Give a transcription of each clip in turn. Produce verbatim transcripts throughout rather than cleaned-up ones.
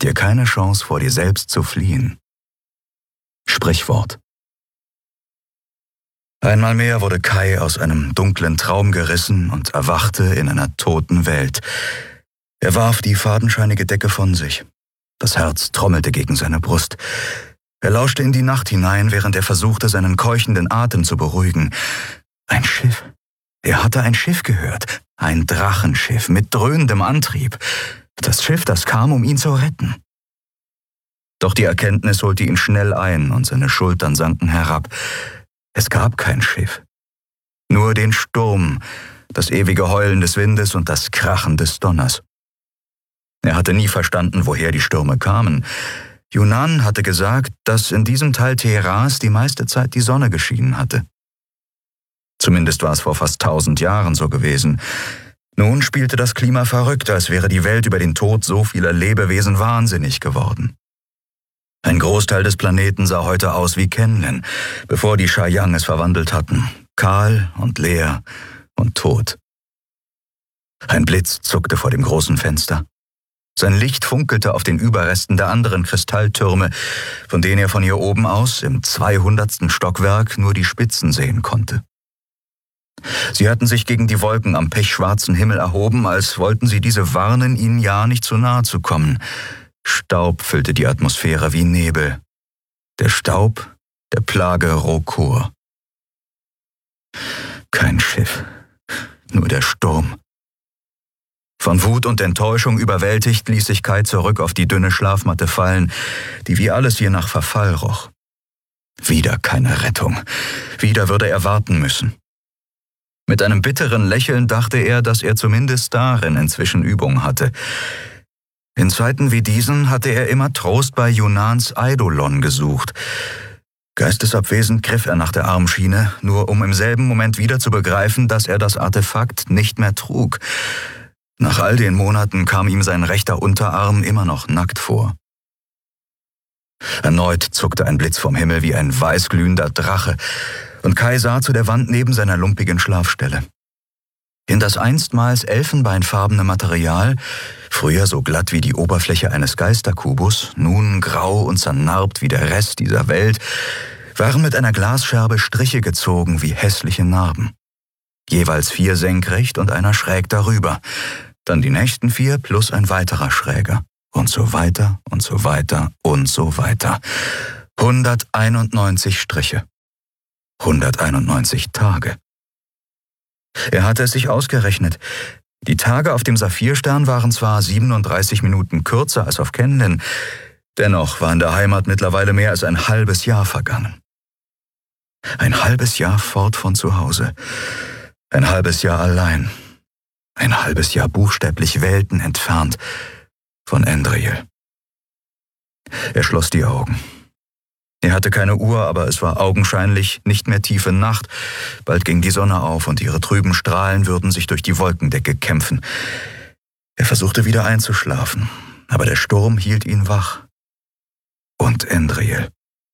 gibt dir keine Chance, vor dir selbst zu fliehen. Sprichwort. Einmal mehr wurde Kai aus einem dunklen Traum gerissen und erwachte in einer toten Welt. Er warf die fadenscheinige Decke von sich. Das Herz trommelte gegen seine Brust. Er lauschte in die Nacht hinein, während er versuchte, seinen keuchenden Atem zu beruhigen. Ein Schiff. Er hatte ein Schiff gehört. Ein Drachenschiff mit dröhnendem Antrieb. Das Schiff, das kam, um ihn zu retten. Doch die Erkenntnis holte ihn schnell ein und seine Schultern sanken herab. Es gab kein Schiff. Nur den Sturm, das ewige Heulen des Windes und das Krachen des Donners. Er hatte nie verstanden, woher die Stürme kamen. Yunan hatte gesagt, dass in diesem Teil Teherans die meiste Zeit die Sonne geschienen hatte. Zumindest war es vor fast tausend Jahren so gewesen. Nun spielte das Klima verrückt, als wäre die Welt über den Tod so vieler Lebewesen wahnsinnig geworden. Ein Großteil des Planeten sah heute aus wie Kenlen, bevor die Shayang es verwandelt hatten. Kahl und leer und tot. Ein Blitz zuckte vor dem großen Fenster. Sein Licht funkelte auf den Überresten der anderen Kristalltürme, von denen er von hier oben aus im zweihundertsten Stockwerk nur die Spitzen sehen konnte. Sie hatten sich gegen die Wolken am pechschwarzen Himmel erhoben, als wollten sie diese warnen, ihnen ja nicht zu nahe zu kommen. Staub füllte die Atmosphäre wie Nebel. Der Staub der Plage Rokor. Kein Schiff, nur der Sturm. Von Wut und Enttäuschung überwältigt ließ sich Kai zurück auf die dünne Schlafmatte fallen, die wie alles hier nach Verfall roch. Wieder keine Rettung. Wieder würde er warten müssen. Mit einem bitteren Lächeln dachte er, dass er zumindest darin inzwischen Übung hatte. In Zeiten wie diesen hatte er immer Trost bei Yunans Eidolon gesucht. Geistesabwesend griff er nach der Armschiene, nur um im selben Moment wieder zu begreifen, dass er das Artefakt nicht mehr trug. Nach all den Monaten kam ihm sein rechter Unterarm immer noch nackt vor. Erneut zuckte ein Blitz vom Himmel wie ein weißglühender Drache, und Kai sah zu der Wand neben seiner lumpigen Schlafstelle. In das einstmals elfenbeinfarbene Material, früher so glatt wie die Oberfläche eines Geisterkubus, nun grau und zernarbt wie der Rest dieser Welt, waren mit einer Glasscherbe Striche gezogen wie hässliche Narben. Jeweils vier senkrecht und einer schräg darüber, dann die nächsten vier plus ein weiterer schräger. Und so weiter und so weiter und so weiter. hunderteinundneunzig Striche. hunderteinundneunzig Tage. Er hatte es sich ausgerechnet. Die Tage auf dem Saphirstern waren zwar siebenunddreißig Minuten kürzer als auf Kenlen, dennoch war in der Heimat mittlerweile mehr als ein halbes Jahr vergangen. Ein halbes Jahr fort von zu Hause. Ein halbes Jahr allein. Ein halbes Jahr buchstäblich Welten entfernt von Endriel. Er schloss die Augen. Er hatte keine Uhr, aber es war augenscheinlich nicht mehr tiefe Nacht. Bald ging die Sonne auf und ihre trüben Strahlen würden sich durch die Wolkendecke kämpfen. Er versuchte wieder einzuschlafen, aber der Sturm hielt ihn wach. Und Endriel.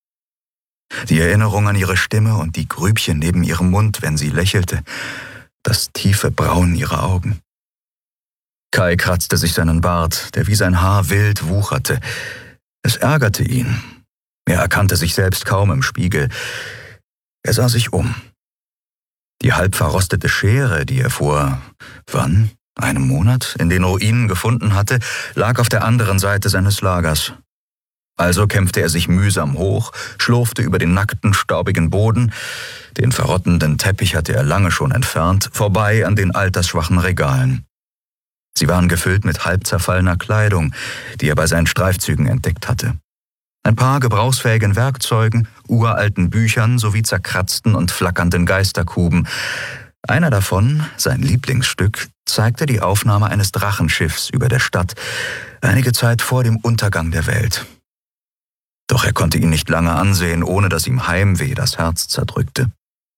Die Erinnerung an ihre Stimme und die Grübchen neben ihrem Mund, wenn sie lächelte, das tiefe Brauen ihrer Augen. Kai kratzte sich seinen Bart, der wie sein Haar wild wucherte. Es ärgerte ihn. Er erkannte sich selbst kaum im Spiegel. Er sah sich um. Die halb verrostete Schere, die er vor, wann, einem Monat, in den Ruinen gefunden hatte, lag auf der anderen Seite seines Lagers. Also kämpfte er sich mühsam hoch, schlurfte über den nackten, staubigen Boden, den verrottenden Teppich hatte er lange schon entfernt, vorbei an den altersschwachen Regalen. Sie waren gefüllt mit halb zerfallener Kleidung, die er bei seinen Streifzügen entdeckt hatte. Ein paar gebrauchsfähigen Werkzeugen, uralten Büchern sowie zerkratzten und flackernden Geisterkuben. Einer davon, sein Lieblingsstück, zeigte die Aufnahme eines Drachenschiffs über der Stadt, einige Zeit vor dem Untergang der Welt. Doch er konnte ihn nicht lange ansehen, ohne dass ihm Heimweh das Herz zerdrückte.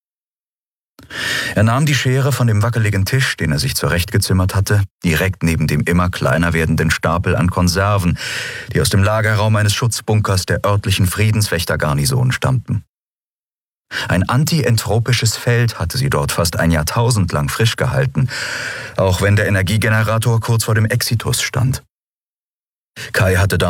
Er nahm die Schere von dem wackeligen Tisch, den er sich zurechtgezimmert hatte, direkt neben dem immer kleiner werdenden Stapel an Konserven, die aus dem Lagerraum eines Schutzbunkers der örtlichen Friedenswächtergarnison stammten. Ein antientropisches Feld hatte sie dort fast ein Jahrtausend lang frisch gehalten, auch wenn der Energiegenerator kurz vor dem Exitus stand. Kai hatte